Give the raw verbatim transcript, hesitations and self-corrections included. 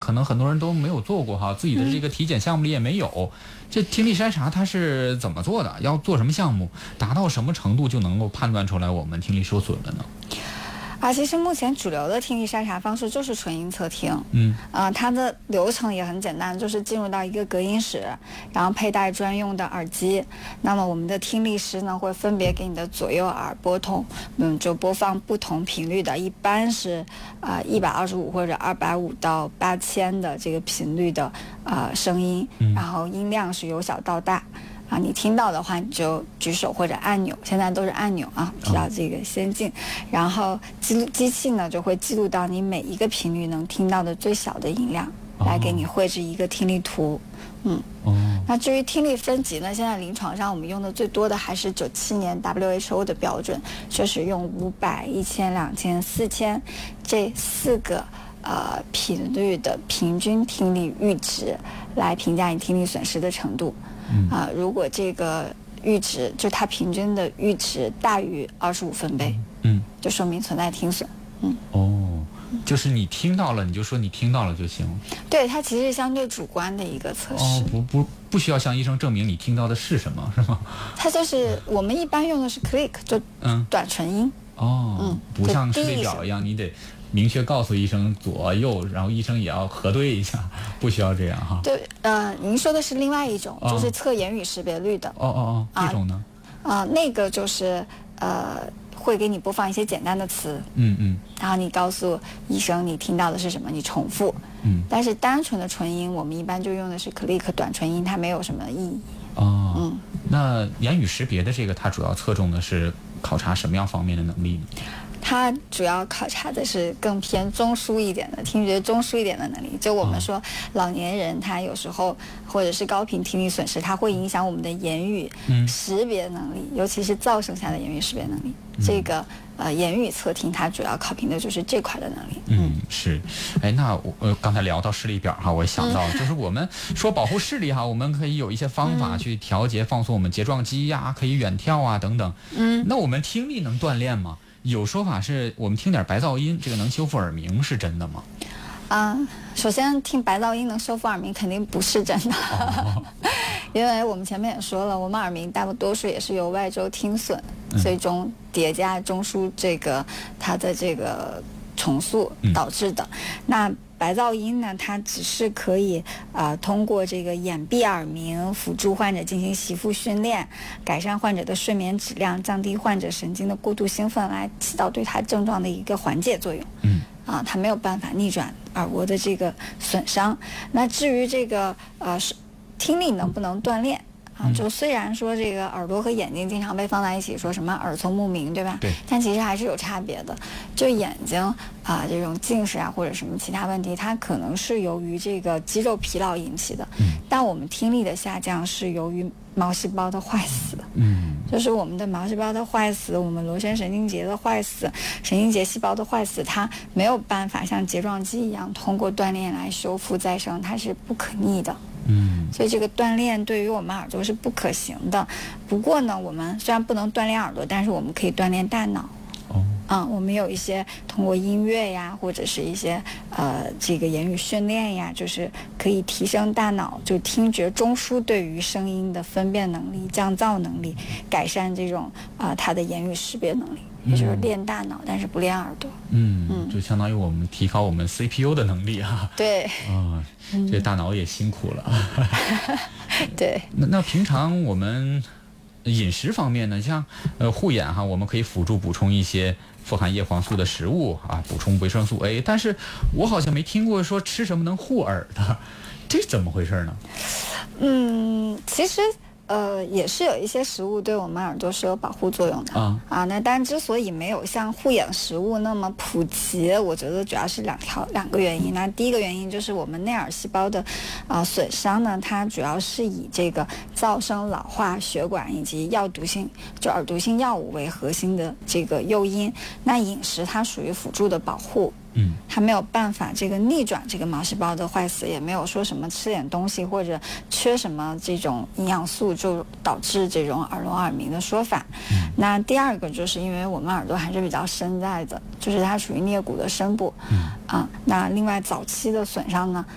可能很多人都没有做过哈，自己的这个体检项目里也没有。嗯、这听力筛查它是怎么做的？要做什么项目？达到什么程度就能够判断出来我们听力受损了呢？ 啊，其实目前主流的听力筛查方式就是纯音测听， 嗯， 呃，它的流程也很简单，就是进入到一个隔音室，然后佩戴专用的耳机，那么我们的听力师呢会分别给你的左右耳拨通，嗯，就播放不同频率的，一般是啊一百二十五或者二百五到八千的这个频率的呃声音，然后音量是由小到大。啊，你听到的话，你就举手或者按钮，现在都是按钮啊，比较这个先进。然后记录机器呢，就会记录到你每一个频率能听到的最小的音量，来给你绘制一个听力图。嗯，哦。那至于听力分级呢，现在临床上我们用的最多的还是九七年 W H O 的标准，就是用五百、一千、两千、四千这四个呃频率的平均听力阈值来评价你听力损失的程度。嗯、啊，如果这个阈值就它平均的阈值大于二十五分贝，嗯，就说明存在听损。嗯， 哦，就是你听到了，你就说你听到了就行。 对，它其实是相对主观的一个测试。 哦，不不不需要向医生证明你听到的是什么，是吗？ 它就是我们一般用的是 click， 就短纯音。 嗯、哦，嗯，不像视力表一样，你得明确告诉医生左右，然后医生也要核对一下，不需要这样哈。 对，呃，您说的是另外一种，哦、就是测言语识别率的。 哦哦哦，这种呢？ 啊、呃，那个就是呃，会给你播放一些简单的词， 嗯嗯， 然后你告诉医生你听到的是什么，你重复。嗯，但是单纯的纯音，我们一般就用的是 click 短纯音，它没有什么意义。 哦，嗯，那言语识别的这个，它主要侧重的是考察什么样方面的能力呢？ 它主要考察的是更偏中枢一点的听觉中枢一点的能力。就我们说老年人他有时候或者是高频听力损失，它会影响我们的言语识别能力，尤其是噪声下的言语识别能力。这个呃言语测听它主要考评的就是这块的能力。 嗯，是。哎，那我呃刚才聊到视力表哈，我想到、嗯、就是我们说保护视力哈，我们可以有一些方法去调节放松我们睫状肌呀，可以远眺啊等等。嗯，那我们听力能锻炼吗？有说法是我们听点白噪音，这个能修复耳鸣，是真的吗？ 啊、呃，首先听白噪音能修复耳鸣肯定不是真的，哦、因为我们前面也说了，我们耳鸣大多数也是由外周听损、嗯、最终叠加中枢这个它的这个重塑导致的。嗯、那白噪音呢，它只是可以呃通过这个掩蔽耳鸣，辅助患者进行习复训练，改善患者的睡眠质量，降低患者神经的过度兴奋，来起到对他症状的一个缓解作用。嗯，啊，它没有办法逆转耳蜗的这个损伤。那至于这个呃听力能不能锻炼？啊，就虽然说这个耳朵和眼睛经常被放在一起，说什么耳聪目明，对吧？ 对。 但其实还是有差别的。就眼睛啊、呃，这种近视啊，或者什么其他问题，它可能是由于这个肌肉疲劳引起的。嗯。但我们听力的下降是由于毛细胞的坏死。嗯。就是我们的毛细胞的坏死，我们螺旋神经节的坏死，神经节细胞的坏死，它没有办法像睫状肌一样通过锻炼来修复再生，它是不可逆的。嗯，所以这个锻炼对于我们耳朵是不可行的。不过呢，我们虽然不能锻炼耳朵，但是我们可以锻炼大脑。哦，嗯，我们有一些通过音乐呀，或者是一些呃这个言语训练呀，就是可以提升大脑就听觉中枢对于声音的分辨能力、降噪能力，改善这种啊、呃、它的言语识别能力。也就是练大脑，但是不练耳朵。 嗯嗯，就相当于我们提高我们 C P U 的能力啊。 对。 啊、嗯，这大脑也辛苦了。 对。 那那平常我们饮食方面呢，像呃护眼哈，我们可以辅助补充一些富含叶黄素的食物啊，补充维生素 A。但是我好像没听过说吃什么能护耳的，这怎么回事呢？ 嗯，其实。呃，也是有一些食物对我们耳朵是有保护作用的啊啊。那但之所以没有像护眼食物那么普及，我觉得主要是两条两个原因。那第一个原因就是我们内耳细胞的啊、呃、损伤呢，它主要是以这个噪声、老化、血管以及药毒性就耳毒性药物为核心的这个诱因。那饮食它属于辅助的保护。嗯，它没有办法这个逆转这个毛细胞的坏死，也没有说什么吃点东西或者缺什么这种营养素就导致这种耳聋耳鸣的说法。嗯、那第二个就是因为我们耳朵还是比较深在的，就是它属于颞骨的深部。嗯、啊，那另外早期的损伤呢，